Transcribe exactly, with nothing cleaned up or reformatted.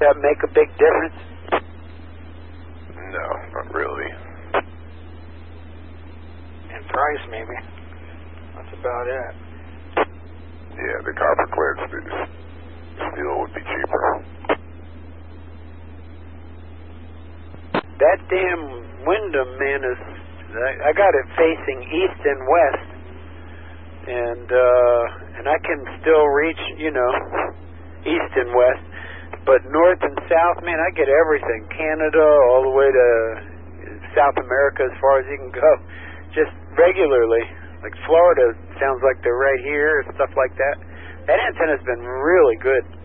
that make a big difference? No, not really. In price, maybe. That's about it. Yeah, the copper-clad steel would be cheaper. That damn window, man, is... I, I got it facing east and west. And, uh, and I can still reach, you know, east and west. But north and south, man, I get everything. Canada, all the way to South America, as far as you can go. Just regularly. Like Florida sounds like they're right here and stuff like that. That antenna's been really good.